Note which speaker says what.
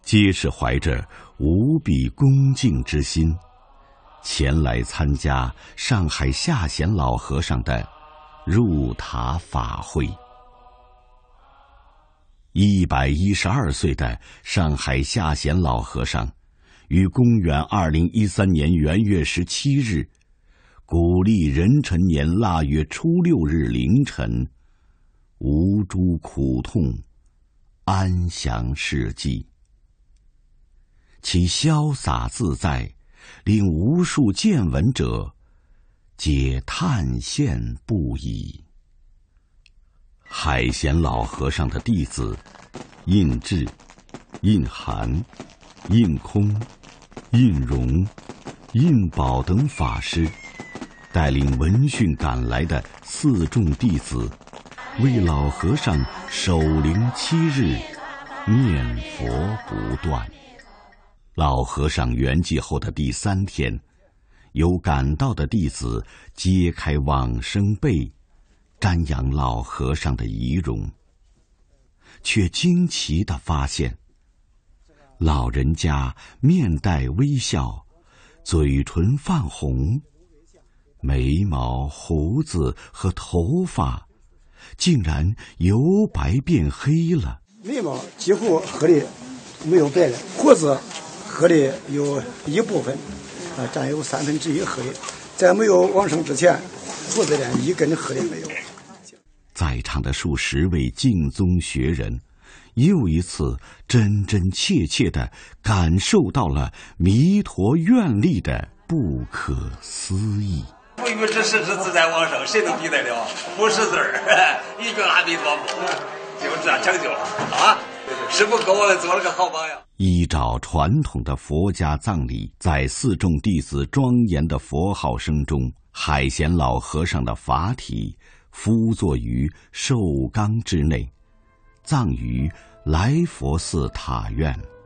Speaker 1: 皆是怀着无比恭敬之心，前来参加上海下贤老和尚的入塔法会。112岁的上海下贤老和尚，于公元2013年元月17日，古历壬辰年腊月初6日凌晨，无诸苦痛，安详逝迹。其潇洒自在，令无数见闻者皆叹羡不已。海贤老和尚的弟子印智、印涵、印空、印容、印宝等法师，带领闻讯赶来的4众弟子，为老和尚守灵7日，念佛不断。老和尚圆寂后的第3天，有赶到的弟子揭开往生被，瞻仰老和尚的遗容，却惊奇地发现，老人家面带微笑，嘴唇泛红，眉毛、胡子和头发竟然由白变黑了。
Speaker 2: 眉毛几乎黑的没有白了，胡子黑的有一部分，占有1/3黑的。在没有往生之前，胡子连一根黑的没有。
Speaker 1: 在场的数十位净宗学人，又一次真真切切地感受到了弥陀愿力的不可思议。
Speaker 3: 不与之实之自在往生，谁能比得了？不识字儿，一个阿弥陀佛，就这样成就了啊！师父给我们做了个好榜样。
Speaker 1: 依照传统的佛家葬礼，在4众弟子庄严的佛号声中，海贤老和尚的法体敷坐于寿缸之内，葬于来佛寺塔院。